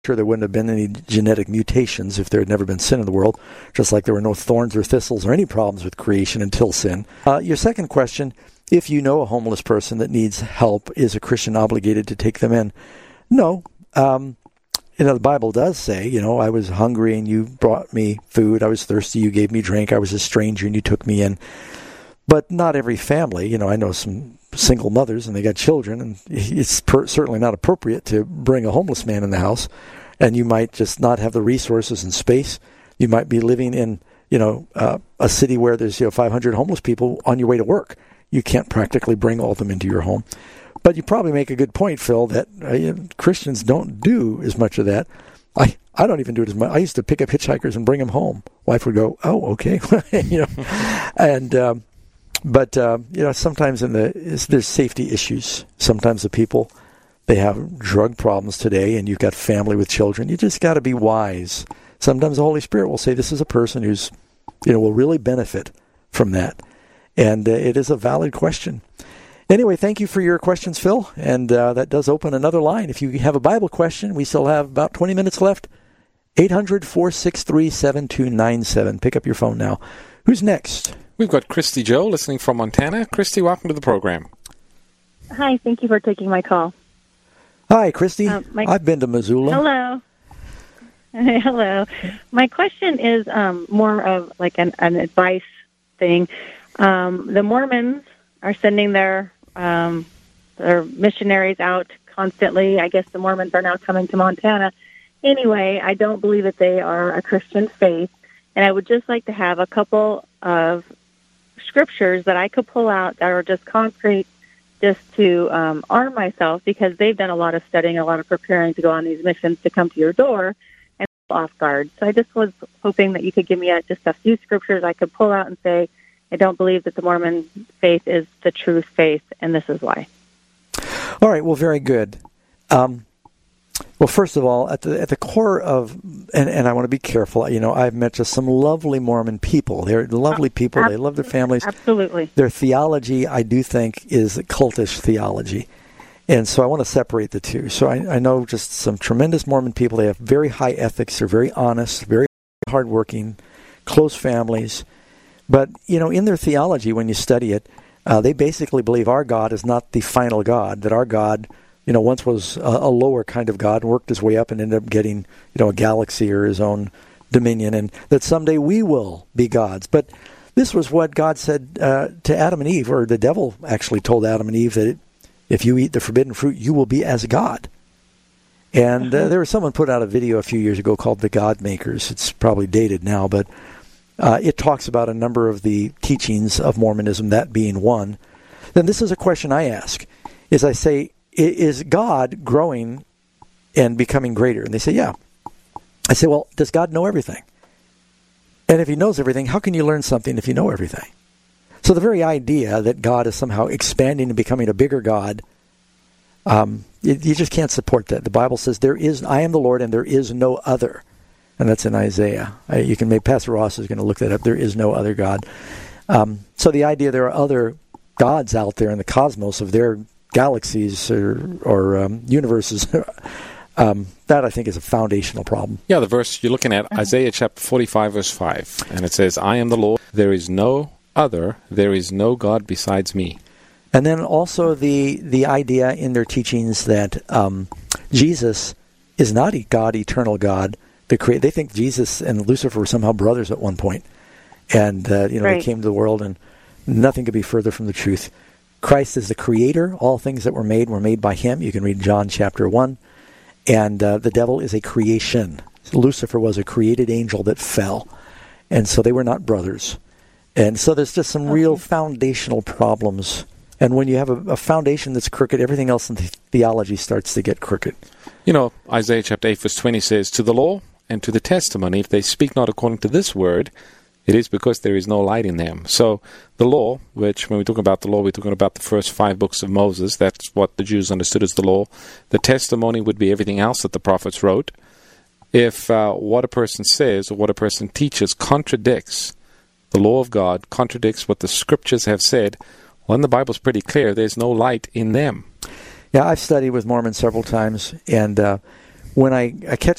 sure there wouldn't have been any genetic mutations if there had never been sin in the world, just like there were no thorns or thistles or any problems with creation until sin. Your second question, if you know a homeless person that needs help, is a Christian obligated to take them in? No. The Bible does say, I was hungry and you brought me food. I was thirsty, you gave me drink. I was a stranger and you took me in. But not every family. I know some single mothers and they got children, and it's certainly not appropriate to bring a homeless man in the house. And you might just not have the resources and space. You might be living in, a city where there's 500 homeless people on your way to work. You can't practically bring all of them into your home. But you probably make a good point, Phil, that Christians don't do as much of that. I don't even do it as much. I used to pick up hitchhikers and bring them home. Wife would go, "Oh, okay," But sometimes there's safety issues. Sometimes the people, they have drug problems today, and you've got family with children. You just got to be wise. Sometimes the Holy Spirit will say, "This is a person who's, will really benefit from that," and it is a valid question. Anyway, thank you for your questions, Phil, and that does open another line. If you have a Bible question, we still have about 20 minutes left. 800-463-7297. Pick up your phone now. Who's next? We've got Christy Joe listening from Montana. Christy, welcome to the program. Hi, thank you for taking my call. Hi, Christy. I've been to Missoula. Hello. Hello. My question is more of like an advice thing. The Mormons are sending their missionaries out constantly. I guess the Mormons are now coming to Montana. Anyway, I don't believe that they are a Christian faith, and I would just like to have a couple of scriptures that I could pull out that are just concrete, just to arm myself, because they've done a lot of studying, a lot of preparing to go on these missions to come to your door and off guard. So I just was hoping that you could give me just a few scriptures I could pull out and say, I don't believe that the Mormon faith is the true faith, and this is why. All right, well, very good. Well, first of all, at the core of, and I want to be careful, I've met just some lovely Mormon people. They're lovely people. They love their families. Absolutely. Their theology, I do think, is cultish theology. And so I want to separate the two. So I know just some tremendous Mormon people. They have very high ethics. They're very honest, very hardworking, close families. But, in their theology, when you study it, they basically believe our God is not the final God, that our God, once was a lower kind of God, worked his way up and ended up getting, a galaxy or his own dominion, and that someday we will be gods. But this was what God said to Adam and Eve, or the devil actually told Adam and Eve that if you eat the forbidden fruit, you will be as God. And there was someone put out a video a few years ago called The God Makers. It's probably dated now, but it talks about a number of the teachings of Mormonism, that being one. Then this is a question I ask, is I say, is God growing and becoming greater? And they say, yeah. I say, well, does God know everything? And if he knows everything, how can you learn something if you know everything? So the very idea that God is somehow expanding and becoming a bigger God, you just can't support that. The Bible says, I am the Lord and there is no other. And that's in Isaiah. Pastor Ross is going to look that up. There is no other God. So the idea there are other gods out there in the cosmos of their galaxies or universes, that I think is a foundational problem. Yeah, the verse you're looking at, Isaiah chapter 45, verse 5, and it says, I am the Lord, there is no other, there is no God besides me. And then also the idea in their teachings that Jesus is not God, eternal God. They think Jesus and Lucifer were somehow brothers at one point. And, right. They came to the world, and nothing could be further from the truth. Christ is the creator. All things that were made by him. You can read John chapter 1. And the devil is a creation. Lucifer was a created angel that fell. And so they were not brothers. And so there's just some real foundational problems. And when you have a foundation that's crooked, everything else in theology starts to get crooked. Isaiah chapter 8 verse 20 says, to the law and to the testimony, if they speak not according to this word, it is because there is no light in them. So the law, which when we talk about the law, we're talking about the first 5 books of Moses. That's what the Jews understood as the law. The testimony would be everything else that the prophets wrote. If what a person says or what a person teaches contradicts the law of God, contradicts what the scriptures have said, well, then the Bible's pretty clear. There's no light in them. Yeah, I've studied with Mormons several times, and when I catch